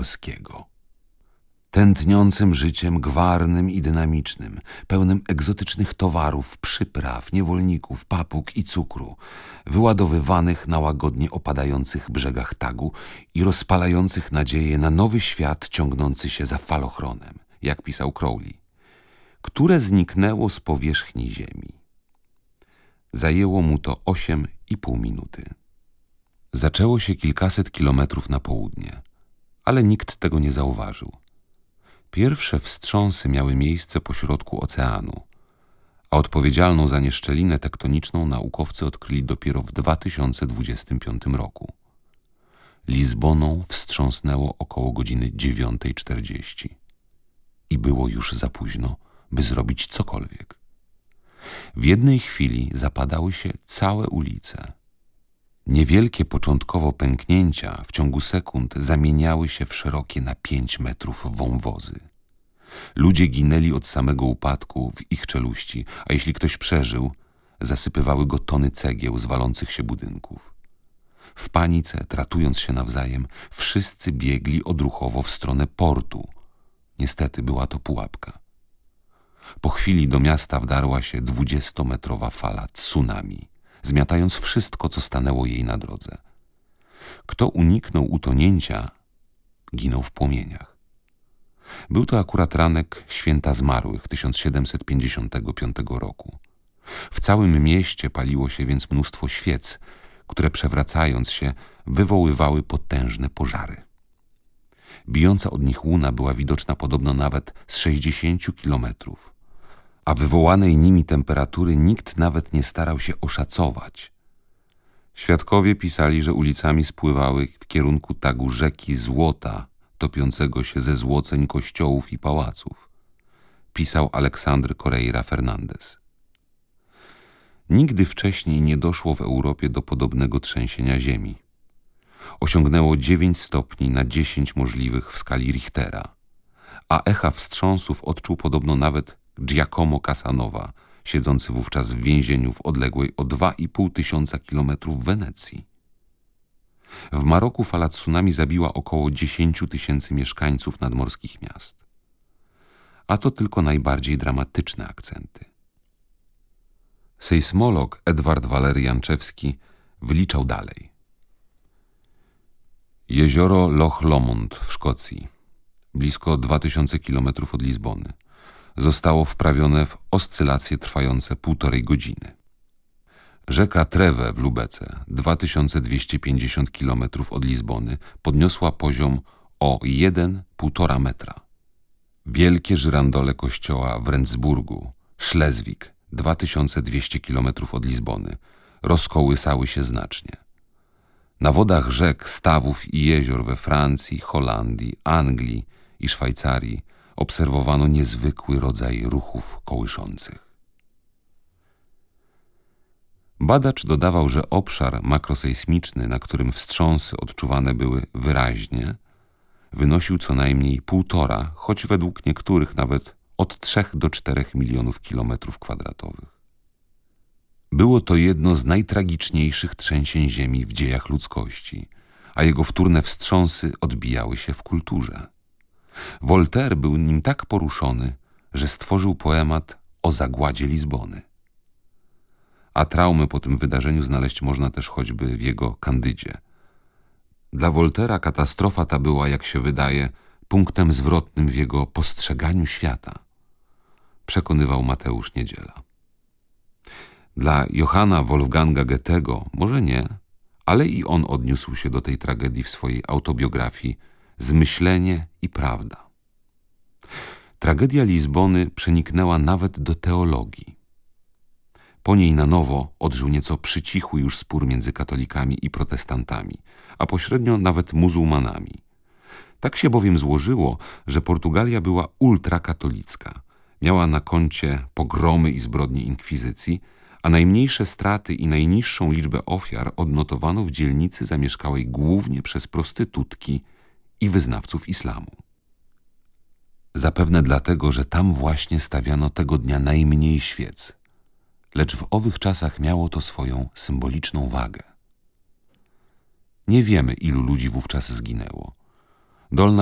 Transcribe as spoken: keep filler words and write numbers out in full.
morskiego. Tętniącym życiem gwarnym i dynamicznym, pełnym egzotycznych towarów, przypraw, niewolników, papug i cukru, wyładowywanych na łagodnie opadających brzegach Tagu i rozpalających nadzieję na nowy świat ciągnący się za falochronem, jak pisał Crowley, które zniknęło z powierzchni ziemi. Zajęło mu to osiem i pół minuty. Zaczęło się kilkaset kilometrów na południe, ale nikt tego nie zauważył. Pierwsze wstrząsy miały miejsce pośrodku oceanu, a odpowiedzialną za nie szczelinę tektoniczną naukowcy odkryli dopiero w dwa tysiące dwudziestym piątym roku. Lizboną wstrząsnęło około godziny dziewiątej czterdzieści i było już za późno, by zrobić cokolwiek. W jednej chwili zapadały się całe ulice. Niewielkie początkowo pęknięcia w ciągu sekund zamieniały się w szerokie na pięć metrów wąwozy. Ludzie ginęli od samego upadku w ich czeluści, a jeśli ktoś przeżył, zasypywały go tony cegieł z walących się budynków. W panice, tratując się nawzajem, wszyscy biegli odruchowo w stronę portu. Niestety była to pułapka. Po chwili do miasta wdarła się dwudziestometrowa fala tsunami, zmiatając wszystko, co stanęło jej na drodze. Kto uniknął utonięcia, ginął w płomieniach. Był to akurat ranek Święta Zmarłych tysiąc siedemset pięćdziesiątego piątego roku. W całym mieście paliło się więc mnóstwo świec, które przewracając się wywoływały potężne pożary. Bijąca od nich łuna była widoczna podobno nawet z sześćdziesięciu kilometrów, a wywołanej nimi temperatury nikt nawet nie starał się oszacować. Świadkowie pisali, że ulicami spływały w kierunku Tagu rzeki złota, topiącego się ze złoceń kościołów i pałaców. Pisał Alexandre Correira Fernandez. Nigdy wcześniej nie doszło w Europie do podobnego trzęsienia ziemi. Osiągnęło dziewięć stopni na dziesięć możliwych w skali Richtera, a echa wstrząsów odczuł podobno nawet Giacomo Casanova, siedzący wówczas w więzieniu w odległej o dwa i pół tysiąca kilometrów Wenecji. W Maroku fala tsunami zabiła około dziesięciu tysięcy mieszkańców nadmorskich miast. A to tylko najbardziej dramatyczne akcenty. Sejsmolog Edward Walery Janczewski wyliczał dalej. Jezioro Loch Lomond w Szkocji, blisko dwa tysiące kilometrów od Lizbony, zostało wprawione w oscylacje trwające półtorej godziny. Rzeka Treve w Lubece, dwa tysiące dwieście pięćdziesiąt kilometrów od Lizbony, podniosła poziom o jeden półtora metra. Wielkie żyrandole kościoła w Rendsburgu, Szlezwik, dwa tysiące dwieście kilometrów od Lizbony, rozkołysały się znacznie. Na wodach rzek, stawów i jezior we Francji, Holandii, Anglii i Szwajcarii obserwowano niezwykły rodzaj ruchów kołyszących. Badacz dodawał, że obszar makrosejsmiczny, na którym wstrząsy odczuwane były wyraźnie, wynosił co najmniej półtora, choć według niektórych nawet od trzech do czterech milionów kilometrów kwadratowych. Było to jedno z najtragiczniejszych trzęsień ziemi w dziejach ludzkości, a jego wtórne wstrząsy odbijały się w kulturze. Voltaire był nim tak poruszony, że stworzył poemat o zagładzie Lizbony. A traumy po tym wydarzeniu znaleźć można też choćby w jego Kandydzie. Dla Voltaire'a katastrofa ta była, jak się wydaje, punktem zwrotnym w jego postrzeganiu świata, przekonywał Mateusz Niedziela. Dla Johanna Wolfganga Goethego może nie, ale i on odniósł się do tej tragedii w swojej autobiografii Zmyślenie i prawda. Tragedia Lizbony przeniknęła nawet do teologii. Po niej na nowo odżył nieco przycichły już spór między katolikami i protestantami, a pośrednio nawet muzułmanami. Tak się bowiem złożyło, że Portugalia była ultrakatolicka, miała na koncie pogromy i zbrodnie inkwizycji, a najmniejsze straty i najniższą liczbę ofiar odnotowano w dzielnicy zamieszkałej głównie przez prostytutki i wyznawców islamu. Zapewne dlatego, że tam właśnie stawiano tego dnia najmniej świec, lecz w owych czasach miało to swoją symboliczną wagę. Nie wiemy, ilu ludzi wówczas zginęło. Dolna